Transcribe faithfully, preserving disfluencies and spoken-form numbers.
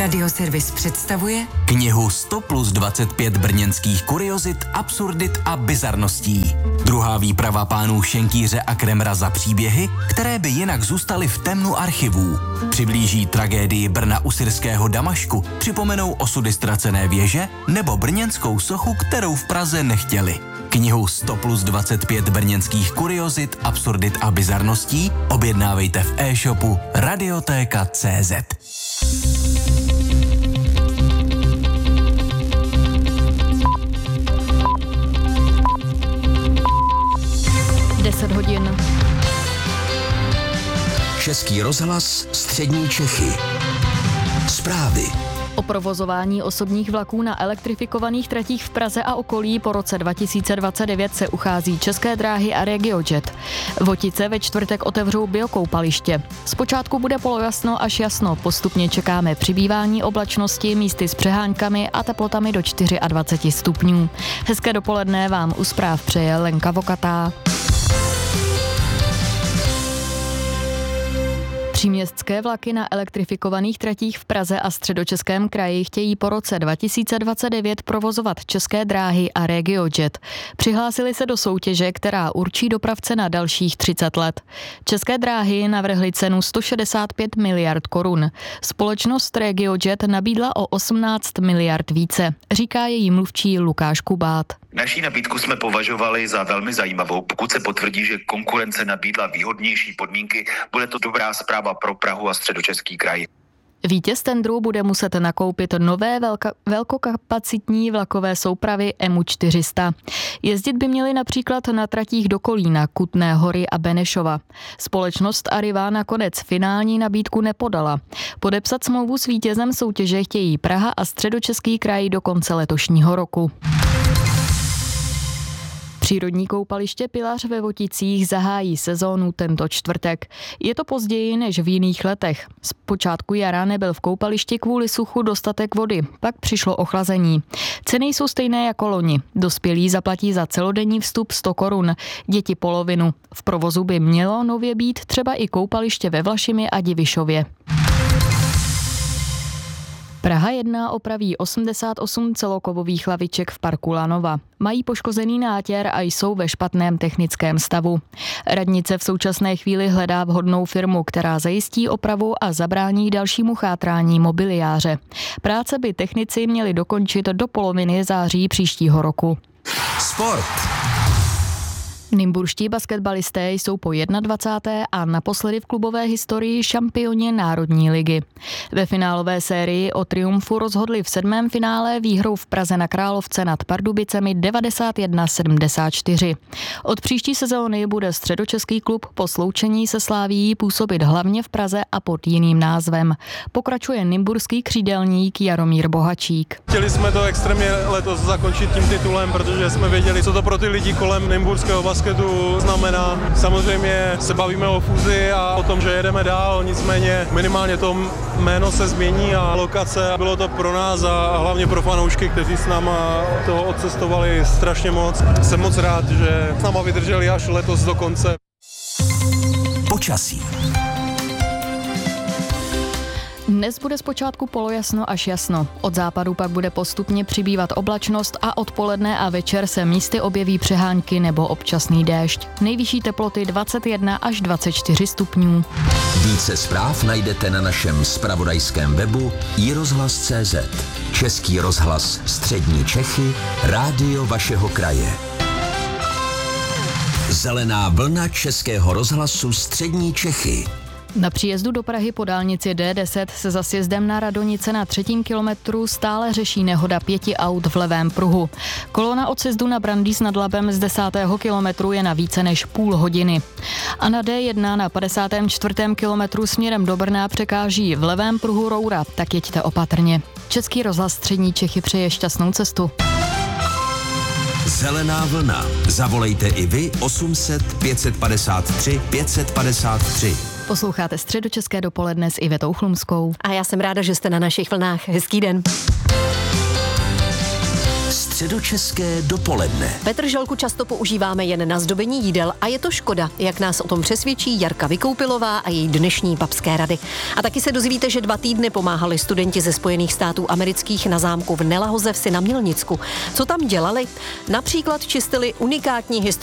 Radioservis představuje knihu sto plus dvacet pět brněnských kuriozit, absurdit a bizarností. Druhá výprava pánů Šenkýře a Kremra za příběhy, které by jinak zůstaly v temnu archivů. Přiblíží tragédii Brna u syrského Damašku, připomenou osudy ztracené věže nebo brněnskou sochu, kterou v Praze nechtěli. Knihu sto plus dvacet pět brněnských kuriozit, absurdit a bizarností objednávejte v e-shopu radiotéka tečka cé zet. deset hodin. Český rozhlas, střední Čechy. Zprávy. O provozování osobních vlaků na elektrifikovaných tratích v Praze a okolí po roce dva tisíce dvacet devět se uchází České dráhy a RegioJet. Votice ve čtvrtek otevřou biokoupaliště. Zpočátku bude polojasno až jasno, postupně čekáme přibývání oblačnosti, místy s přeháňkami a teplotami do dvacet čtyři stupňů. Hezké dopoledne vám u zpráv přeje Lenka Vokatá. Příměstské vlaky na elektrifikovaných tratích v Praze a Středočeském kraji chtějí po roce dva tisíce dvacet devět provozovat České dráhy a RegioJet. Přihlásili se do soutěže, která určí dopravce na dalších třicet let. České dráhy navrhly cenu sto šedesát pět miliard korun. Společnost RegioJet nabídla o osmnáct miliard více, říká její mluvčí Lukáš Kubát. Naší nabídku jsme považovali za velmi zajímavou. Pokud se potvrdí, že konkurence nabídla výhodnější podmínky, bude to dobrá zpráva pro Prahu a Středočeský kraj. Vítěz tendru bude muset nakoupit nové velka, velkokapacitní vlakové soupravy M U čtyři sta. Jezdit by měly například na tratích do Kolína, Kutné Hory a Benešova. Společnost Arriva nakonec finální nabídku nepodala. Podepsat smlouvu s vítězem soutěže chtějí Praha a Středočeský kraj do konce letošního roku. Přírodní koupaliště Pilař ve Voticích zahájí sezónu tento čtvrtek. Je to později než v jiných letech. Z počátku jara nebyl v koupališti kvůli suchu dostatek vody, pak přišlo ochlazení. Ceny jsou stejné jako loni. Dospělí zaplatí za celodenní vstup sto korun, děti polovinu. V provozu by mělo nově být třeba i koupaliště ve Vlašimi a Divišově. Praha jedna opraví osmdesát osm celokovových laviček v parku Lanova. Mají poškozený nátěr a jsou ve špatném technickém stavu. Radnice v současné chvíli hledá vhodnou firmu, která zajistí opravu a zabrání dalšímu chátrání mobiliáře. Práce by technici měli dokončit do poloviny září příštího roku. Sport. Nymburští basketbalisté jsou po dvacáté první a naposledy v klubové historii šampioni Národní ligy. Ve finálové sérii o triumfu rozhodli v sedmém finále výhrou v Praze na Královce nad Pardubicemi devadesát jedna sedmdesát čtyři. Od příští sezóny bude středočeský klub po sloučení se Slavií působit hlavně v Praze a pod jiným názvem. Pokračuje nymburský křídelník Jaromír Bohačík. Chtěli jsme to extrémně letos zakončit tím titulem, protože jsme věděli, co to pro ty lidi kolem nymburského basketu znamená. Samozřejmě se bavíme o fúzi a o tom, že jedeme dál, nicméně minimálně to jméno se změní a lokace. Bylo to pro nás a hlavně pro fanoušky, kteří s náma toho odcestovali strašně moc. Jsem moc rád, že s náma vydrželi až letos do konce. Počasí. Dnes bude zpočátku polojasno až jasno. Od západu pak bude postupně přibývat oblačnost a odpoledne a večer se místy objeví přehánky nebo občasný déšť. Nejvyšší teploty dvacet jedna až dvacet čtyři stupňů. Více zpráv najdete na našem zpravodajském webu i rozhlas tečka cé zet. Český rozhlas, střední Čechy, rádio vašeho kraje. Zelená vlna Českého rozhlasu střední Čechy. Na příjezdu do Prahy po dálnici D deset se za sjezdem na Radonice na třetím kilometru stále řeší nehoda pěti aut v levém pruhu. Kolona od sjezdu na Brandýs nad Labem z desátého kilometru je na více než půl hodiny. A na D jedna na padesátém čtvrtém kilometru směrem do Brna překáží v levém pruhu roura, tak jeďte opatrně. Český rozhlas střední Čechy přeje šťastnou cestu. Zelená vlna. Zavolejte i vy osm set pět set padesát tři pět set padesát tři. Posloucháte Středočeské dopoledne s Ivetou Chlumskou. A já jsem ráda, že jste na našich vlnách. Hezký den. Středočeské dopoledne. Petrželku často používáme jen na zdobení jídel a je to škoda, jak nás o tom přesvědčí Jarka Vykoupilová a její dnešní babské rady. A taky se dozvíte, že dva týdny pomáhali studenti ze Spojených států amerických na zámku v Nelahoze vsi na Mělnicku. Co tam dělali? Například čistili unikátní historii